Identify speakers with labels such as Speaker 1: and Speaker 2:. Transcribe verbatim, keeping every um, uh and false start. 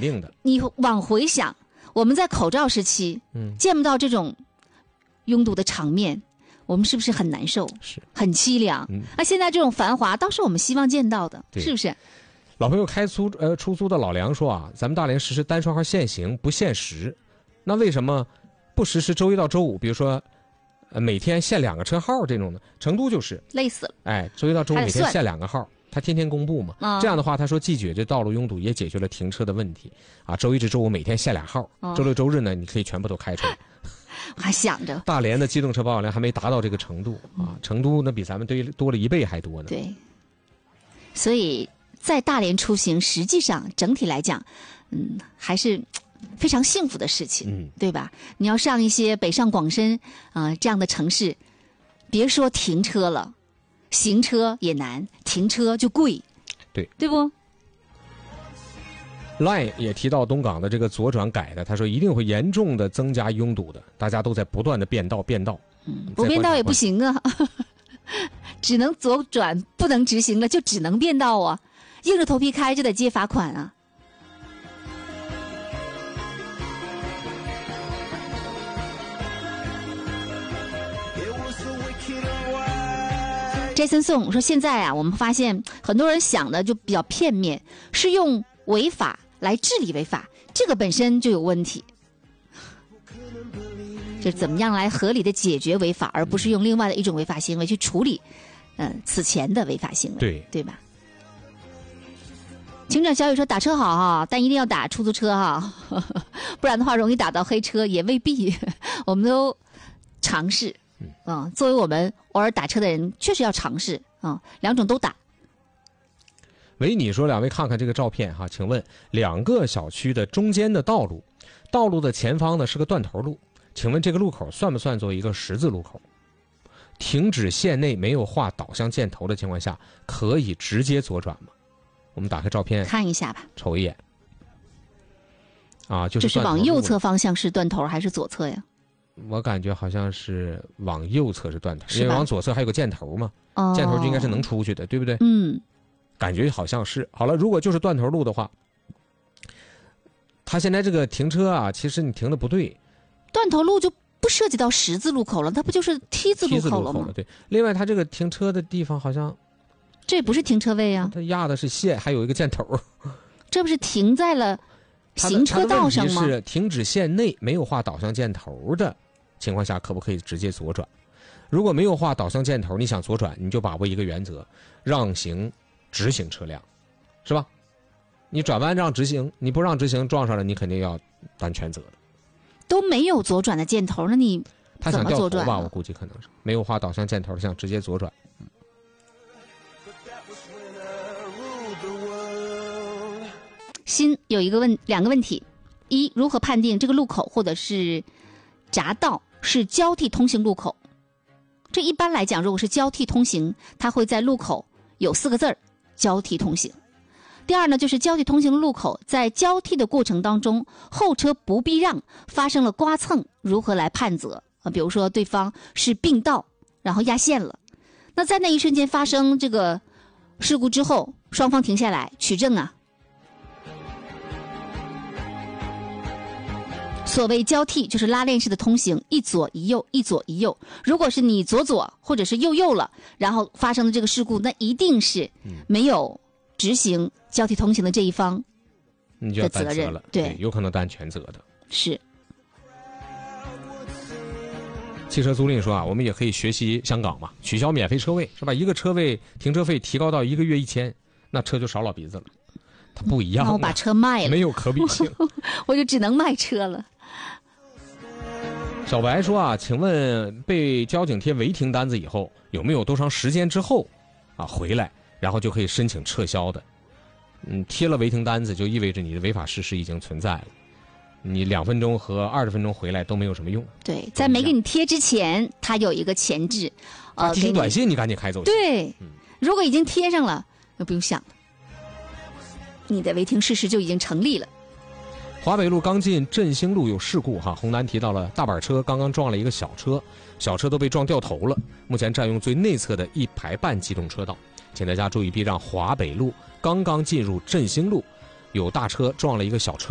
Speaker 1: 定的。
Speaker 2: 你往回想，我们在口罩时期，嗯，见不到这种拥堵的场面，我们是不是很难受？
Speaker 1: 是，
Speaker 2: 很凄凉。嗯，那现在这种繁华，倒是我们希望见到的，是不是？
Speaker 1: 老朋友开租呃出租的老梁说啊，咱们大连实施单双号限行不限时，那为什么不实施周一到周五？比如说，呃，每天限两个车号这种的，成都就是
Speaker 2: 累死了。
Speaker 1: 哎，周一到周五每天限两个号，他天天公布嘛。啊、这样的话，他说既解决道路拥堵，也解决了停车的问题啊。周一至周五每天限俩号，哦、周六周日呢，你可以全部都开出来。
Speaker 2: 我还想着，
Speaker 1: 大连的机动车保有量还没达到这个程度啊，成都那比咱们多多了一倍还多呢。
Speaker 2: 对，所以在大连出行，实际上整体来讲，嗯，还是非常幸福的事情，嗯，对吧？你要上一些北上广深啊、呃、这样的城市，别说停车了，行车也难，停车就贵，
Speaker 1: 对，
Speaker 2: 对不
Speaker 1: ？Line 也提到东港的这个左转改的，他说一定会严重的增加拥堵的，大家都在不断的变道变道，
Speaker 2: 嗯，不变道也不行啊，只能左转，不能直行了，就只能变道啊，硬着头皮开就得接罚款啊。Jason Song 说：“现在啊，我们发现很多人想的就比较片面，是用违法来治理违法，这个本身就有问题。就怎么样来合理的解决违法，而不是用另外的一种违法行为去处理，嗯、呃，此前的违法行为，
Speaker 1: 对
Speaker 2: 对吧？”情长小雨说：“打车好哈，但一定要打出租车哈，不然的话容易打到黑车，也未必。我们都尝试。”嗯，作为我们偶尔打车的人，确实要尝试啊、嗯，两种都打。
Speaker 1: 维你说，两位看看这个照片哈，请问两个小区的中间的道路，道路的前方呢是个断头路，请问这个路口算不算作为一个十字路口？停止线内没有画导向箭头的情况下，可以直接左转吗？我们打开照片
Speaker 2: 看一下吧，
Speaker 1: 瞅一眼。啊，就是
Speaker 2: 这是往右侧方向是断头还是左侧呀？
Speaker 1: 我感觉好像是往右侧是断头，因为往左侧还有个箭头嘛，哦、箭头就应该是能出去的，对不对？
Speaker 2: 嗯，
Speaker 1: 感觉好像是。好了，如果就是断头路的话，他现在这个停车啊，其实你停的不对。
Speaker 2: 断头路就不涉及到十字路口了，它不就是 T 字路口了吗？
Speaker 1: T 字路口了，对。另外，它这个停车的地方好像
Speaker 2: 这不是停车位啊，
Speaker 1: 它压的是线，还有一个箭头。
Speaker 2: 这不是停在了行车道上吗？
Speaker 1: 是停止线内没有画导向箭头的情况下，可不可以直接左转？如果没有画导向箭头，你想左转，你就把握一个原则，让行直行车辆，是吧？你转弯让直行，你不让直行撞上了，你肯定要担全责的。
Speaker 2: 都没有左转的箭头，那你
Speaker 1: 他想掉头吧？我估计可能是没有画导向箭头，想直接左转。嗯
Speaker 2: 新有一个问两个问题：一，如何判定这个路口或者是匝道是交替通行路口？这一般来讲，如果是交替通行，它会在路口有四个字儿“交替通行”。第二呢，就是交替通行路口在交替的过程当中，后车不避让，发生了刮蹭，如何来判责啊？比如说对方是并道，然后压线了，那在那一瞬间发生这个事故之后，双方停下来取证啊。所谓交替就是拉链式的通行，一左一右，一左一右。如果是你左左或者是右右了，然后发生的这个事故，那一定是没有执行交替通行的这一方
Speaker 1: 你就要担
Speaker 2: 责任
Speaker 1: 了，
Speaker 2: 对，
Speaker 1: 有可能担全责的。
Speaker 2: 是。
Speaker 1: 汽车租赁说啊，我们也可以学习香港嘛，取消免费车位是吧？一个车位停车费提高到一个月一千，那车就少老鼻子了。它不一样、啊，
Speaker 2: 那我把车卖了，
Speaker 1: 没有可比性，
Speaker 2: 我就只能卖车了。
Speaker 1: 小白说啊，请问被交警贴违停单子以后，有没有多长时间之后啊回来，然后就可以申请撤销的？嗯，贴了违停单子就意味着你的违法事实已经存在了，你两分钟和二十分钟回来都没有什么用。
Speaker 2: 对，在没给你贴之前，它有一个前置，
Speaker 1: 呃，提醒短信你赶紧开走。
Speaker 2: 对、
Speaker 1: 嗯，
Speaker 2: 如果已经贴上了，就不用想了，你的违停事实就已经成立了。
Speaker 1: 华北路刚进振兴路有事故哈，洪南提到了大板车刚刚撞了一个小车，小车都被撞掉头了，目前占用最内侧的一排半机动车道，请大家注意避让华北路刚刚进入振兴路，有大车撞了一个小车。